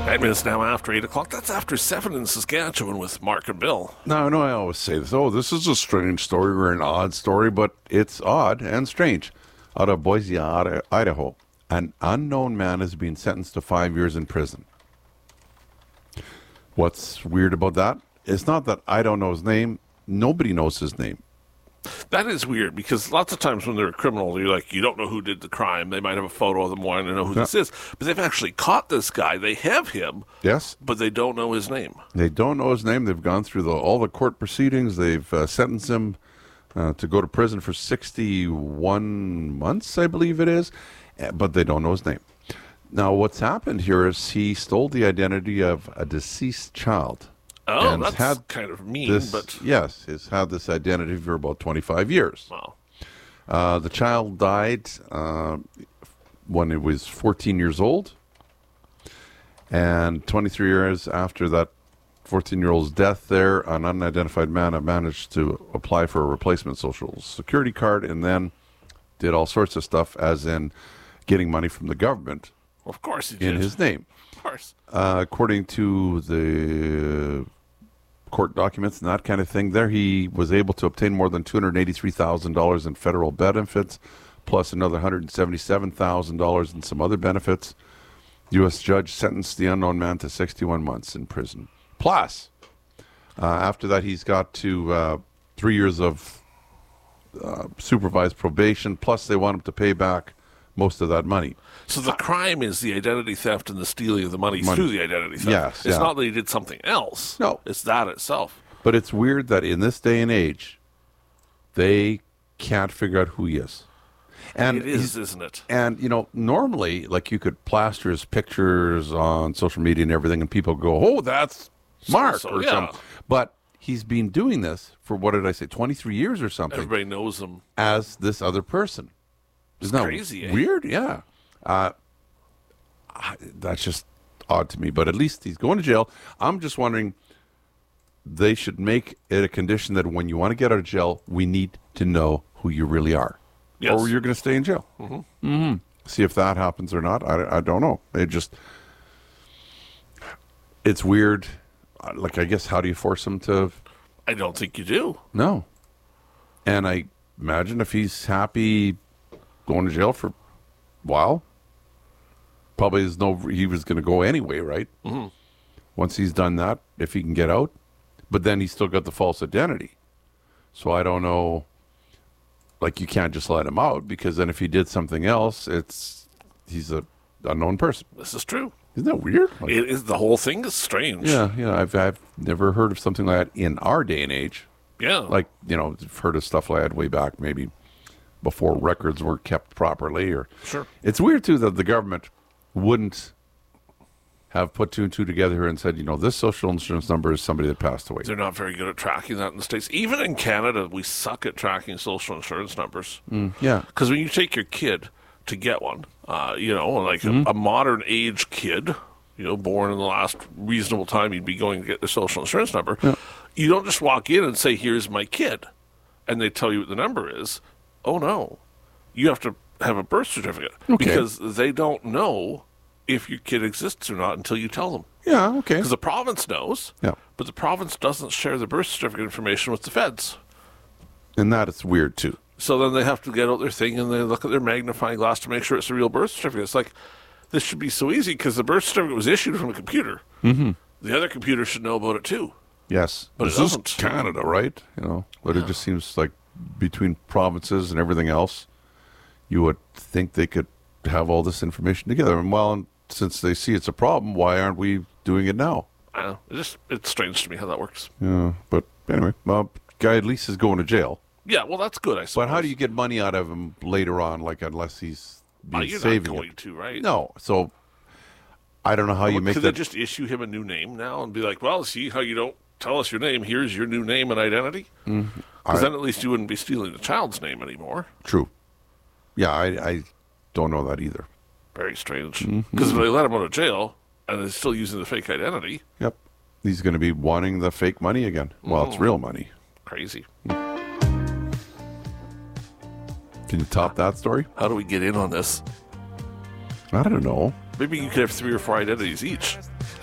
9 minutes now after 8 o'clock. That's after 7 in Saskatchewan with Mark and Bill. Now, I know I always say this. Oh, this is a strange story or an odd story, but it's odd and strange. Out of Boise, Idaho, an unknown man is being sentenced to 5 years in prison. What's weird about that? It's not that I don't know his name. Nobody knows his name. That is weird because lots of times when they're a criminal, you don't know who did the crime. They might have a photo of them wanting to know who this is. But they've actually caught this guy. They have him. Yes. But they don't know his name. They don't know his name. They've gone through all the court proceedings. They've sentenced him to go to prison for 61 months, I believe it is. But they don't know his name. Now, what's happened here is he stole the identity of a deceased child. Oh, that's kind of mean, but... Yes, he's had this identity for about 25 years. Wow. The child died when he was 14 years old. And 23 years after that 14-year-old's death there, an unidentified man had managed to apply for a replacement social security card and then did all sorts of stuff, as in getting money from the government. Of course he did. In his name. Of course. According to the court documents and that kind of thing there, he was able to obtain more than $283,000 in federal benefits, plus another $177,000 in some other benefits. The U.S. judge sentenced the unknown man to 61 months in prison. Plus, after that, he's got to 3 years of supervised probation, plus they want him to pay back most of that money. So the crime is the identity theft and the stealing of the money through the identity theft. Yes, it's not that he did something else. No. It's that itself. But it's weird that in this day and age, they can't figure out who he is. And it is, isn't it? And, normally, like, you could plaster his pictures on social media and everything, and people go, oh, that's Mark or something. But he's been doing this for, what did I say, 23 years or something. Everybody knows him. As this other person. Isn't that crazy, weird? Yeah. That's just odd to me. But at least he's going to jail. I'm just wondering, they should make it a condition that when you want to get out of jail, we need to know who you really are. Yes. Or you're going to stay in jail. Mm-hmm. Mm-hmm. See if that happens or not. I don't know. It's weird. Like, I guess, how do you force him to? I don't think you do. No. And I imagine if he's happy going to jail for a while, probably he was going to go anyway, right? Mm-hmm. Once he's done that, if he can get out. But then he's still got the false identity. So I don't know. Like, you can't just let him out, because then if he did something else, he's a unknown person. This is true. Isn't that weird? Like, it is. The whole thing is strange. Yeah, I've never heard of something like that in our day and age. Yeah. Like, I've heard of stuff like that way back, maybe before records were kept properly. Or Sure. It's weird, too, that the government wouldn't have put two and two together here and said, this social insurance number is somebody that passed away. They're not very good at tracking that in the States. Even in Canada, we suck at tracking social insurance numbers. Yeah. Because when you take your kid to get one, a modern age kid, born in the last reasonable time you'd be going to get the social insurance number, you don't just walk in and say, here's my kid, and they tell you what the number is. Oh, no. You have to have a birth certificate. Okay. Because they don't know if your kid exists or not until you tell them. Yeah, okay. Because the province knows, but the province doesn't share the birth certificate information with the feds. And that is weird, too. So then they have to get out their thing and they look at their magnifying glass to make sure it's a real birth certificate. It's like, this should be so easy because the birth certificate was issued from a computer. Mm-hmm. The other computer should know about it, too. Yes. But this it doesn't. Is Canada, right? But it just seems like between provinces and everything else, you would think they could have all this information together. And since they see it's a problem, why aren't we doing it now? I know. It's strange to me how that works. Yeah, but anyway, guy at least is going to jail. Yeah, well, that's good, I suppose. But how do you get money out of him later on, like, unless he's you're saving not going it? to, right? No, so I don't know how you make that. Could they just issue him a new name now and be like, well, see how you don't tell us your name, here's your new name and identity? Because then at least you wouldn't be stealing the child's name anymore. True. Yeah, I don't know that either. Very strange. Because if they let him out of jail and they're still using the fake identity. Yep. He's going to be wanting the fake money again. Well, it's real money. Crazy. Can you top that story? How do we get in on this? I don't know. Maybe you could have 3 or 4 identities each.